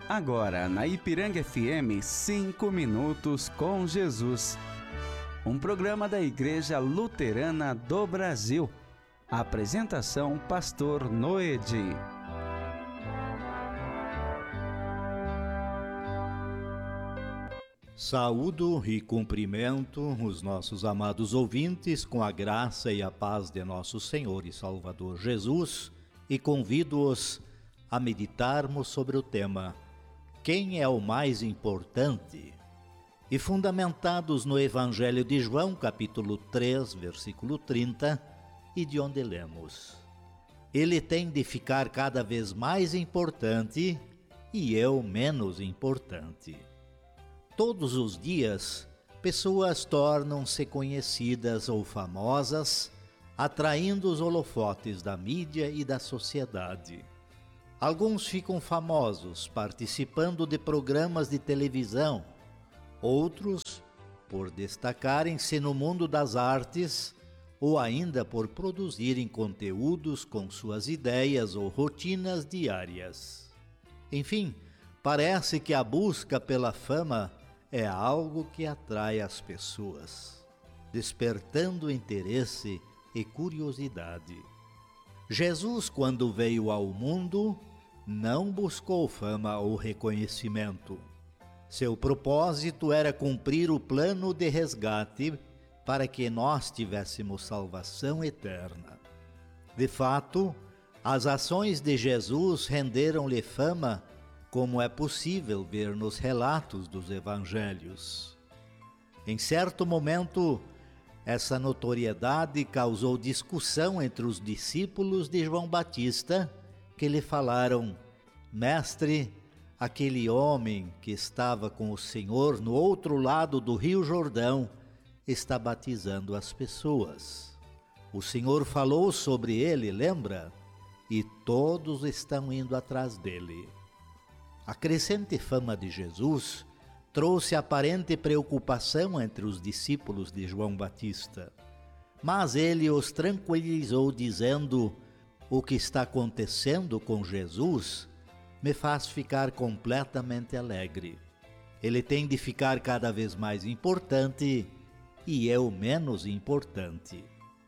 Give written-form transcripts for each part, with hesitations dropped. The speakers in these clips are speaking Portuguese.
Agora, na Ipiranga FM, 5 minutos com Jesus. Um programa da Igreja Luterana do Brasil. Apresentação, Pastor Noedi. Saúdo e cumprimento os nossos amados ouvintes com a graça e a paz de nosso Senhor e Salvador Jesus e convido-os a meditarmos sobre o tema Quem é o mais importante? E fundamentados no Evangelho de João, capítulo 3, versículo 30, e de onde lemos: Ele tem de ficar cada vez mais importante e eu menos importante. Todos os dias, pessoas tornam-se conhecidas ou famosas, atraindo os holofotes da mídia e da sociedade. Alguns ficam famosos participando de programas de televisão, outros por destacarem-se no mundo das artes ou ainda por produzirem conteúdos com suas ideias ou rotinas diárias. Enfim, parece que a busca pela fama é algo que atrai as pessoas, despertando interesse e curiosidade. Jesus, quando veio ao mundo, não buscou fama ou reconhecimento. Seu propósito era cumprir o plano de resgate para que nós tivéssemos salvação eterna. De fato, as ações de Jesus renderam-lhe fama, como é possível ver nos relatos dos evangelhos. Em certo momento, essa notoriedade causou discussão entre os discípulos de João Batista, que lhe falaram: Mestre, aquele homem que estava com o Senhor no outro lado do Rio Jordão está batizando as pessoas. O Senhor falou sobre ele, lembra? E todos estão indo atrás dele. A crescente fama de Jesus trouxe aparente preocupação entre os discípulos de João Batista. Mas ele os tranquilizou dizendo: o que está acontecendo com Jesus me faz ficar completamente alegre. Ele tem de ficar cada vez mais importante e eu menos importante.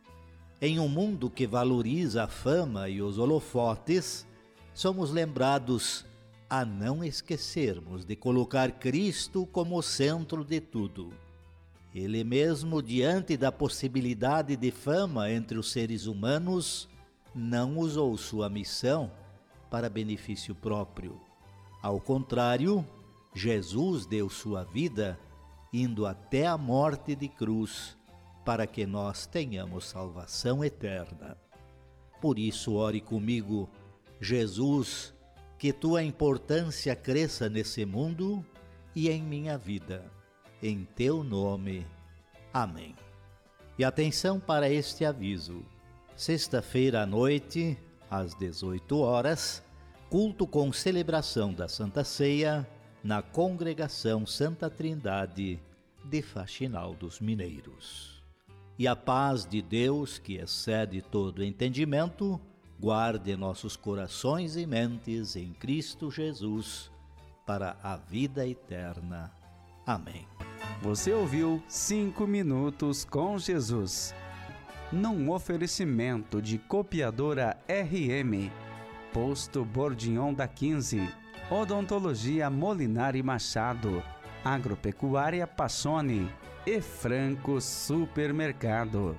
Em um mundo que valoriza a fama e os holofotes, somos lembrados a não esquecermos de colocar Cristo como centro de tudo. Ele mesmo, diante da possibilidade de fama entre os seres humanos, não usou sua missão para benefício próprio. Ao contrário, Jesus deu sua vida, indo até a morte de cruz, para que nós tenhamos salvação eterna. Por isso, ore comigo: Jesus, que tua importância cresça nesse mundo e em minha vida. Em teu nome. Amém. E atenção para este aviso. Sexta-feira à noite, às 18 horas, culto com celebração da Santa Ceia na Congregação Santa Trindade de Faxinal dos Mineiros. E a paz de Deus, que excede todo entendimento, guarde nossos corações e mentes em Cristo Jesus, para a vida eterna. Amém. Você ouviu 5 minutos com Jesus. Num oferecimento de Copiadora RM, Posto Bordignon da 15, Odontologia Molinari Machado, Agropecuária Passoni e Franco Supermercado.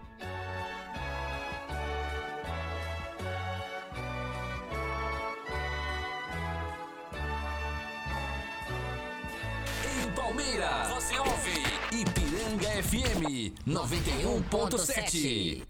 Palmeiras, você ouve Ipiranga FM 91.7.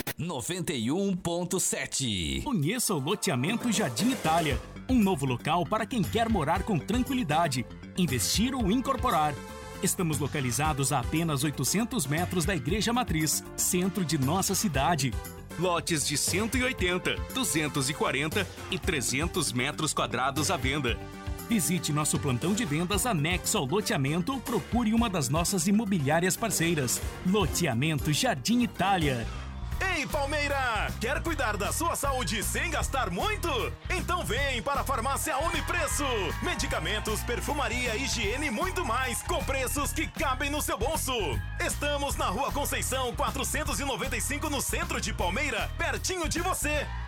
91.7. Conheça o loteamento Jardim Itália, um novo local para quem quer morar com tranquilidade, investir ou incorporar. Estamos localizados a apenas 800 metros da Igreja Matriz, centro de nossa cidade. Lotes de 180, 240 e 300 metros quadrados à venda. Visite nosso plantão de vendas anexo ao loteamento ou procure uma das nossas imobiliárias parceiras. Loteamento Jardim Itália. Ei, Palmeira! Quer cuidar da sua saúde sem gastar muito? Então vem para a Farmácia Unipreço. Medicamentos, perfumaria, higiene e muito mais, com preços que cabem no seu bolso. Estamos na Rua Conceição 495, no centro de Palmeira, pertinho de você.